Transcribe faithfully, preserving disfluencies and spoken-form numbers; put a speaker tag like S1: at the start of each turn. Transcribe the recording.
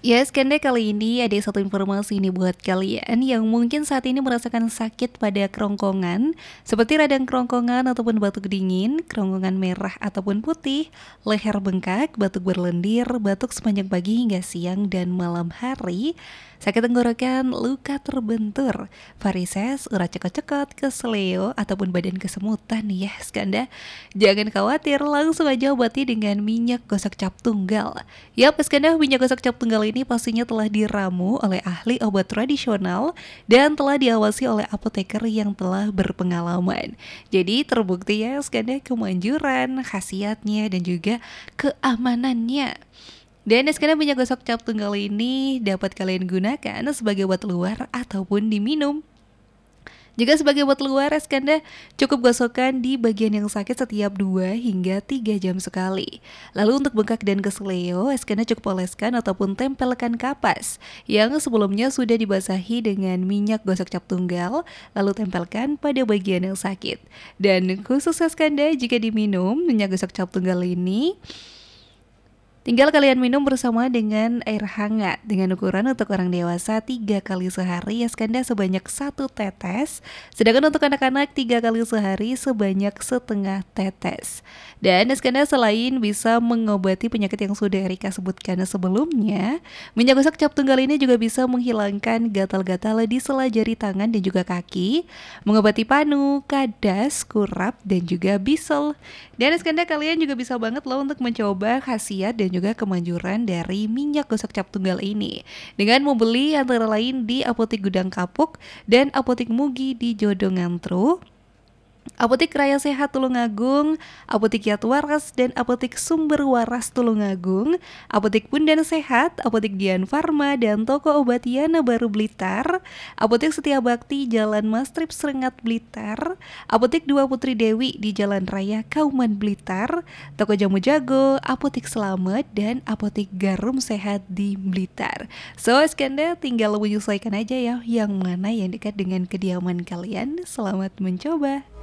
S1: Ya, skanda kali ini ada satu informasi nih buat kalian yang mungkin saat ini merasakan sakit pada kerongkongan, seperti radang kerongkongan ataupun batuk dingin, kerongkongan merah ataupun putih, leher bengkak, batuk berlendir, batuk sepanjang pagi hingga siang dan malam hari, sakit tenggorokan, luka terbentur, varises, urat cekot-cekot, keseleo, ataupun badan kesemutan nih ya skanda. Jangan khawatir, langsung aja obati dengan minyak gosok cap tunggal. Yap, skanda minyak gosok cap tunggal ini pastinya telah diramu oleh ahli obat tradisional dan telah diawasi oleh apoteker yang telah berpengalaman. Jadi terbukti ya skanda kemanjuran, khasiatnya dan juga keamanannya. Dan skanda minyak gosok cap tunggal ini dapat kalian gunakan sebagai obat luar ataupun diminum. Jika sebagai obat luar, skanda cukup gosokkan di bagian yang sakit setiap dua hingga tiga jam sekali. Lalu untuk bengkak dan keseleo, skanda cukup oleskan ataupun tempelkan kapas yang sebelumnya sudah dibasahi dengan minyak gosok cap tunggal, lalu tempelkan pada bagian yang sakit. Dan khusus skanda jika diminum minyak gosok cap tunggal ini, tinggal kalian minum bersama dengan air hangat dengan ukuran untuk orang dewasa tiga kali sehari ya skanda sebanyak satu tetes. Sedangkan untuk anak-anak tiga kali sehari sebanyak setengah tetes. Dan skanda selain bisa mengobati penyakit yang sudah Erika sebutkan sebelumnya, minyak gosok cap tunggal ini juga bisa menghilangkan gatal-gatal di sela jari tangan dan juga kaki, mengobati panu, kadas, kurap, dan juga bisel. Dan skanda kalian juga bisa banget loh untuk mencoba khasiat dan juga kemanjuran dari minyak gosok cap tunggal ini dengan membeli antara lain di Apotik Gudang Kapuk dan Apotik Mugi di Jodongantru, Apotik Raya Sehat Tulungagung, Apotik Yat Waras dan Apotik Sumber Waras Tulungagung, Apotik Pundan Sehat, Apotik Dian Farma dan Toko Obat Yana Baru Blitar, Apotik Setia Bakti Jalan Mastrip Serengat Blitar, Apotik Dua Putri Dewi di Jalan Raya Kauman Blitar, Toko Jamu Jago, Apotik Selamat dan Apotik Garum Sehat di Blitar. So skanda tinggal menyesuaikan aja ya yang mana yang dekat dengan kediaman kalian. Selamat mencoba.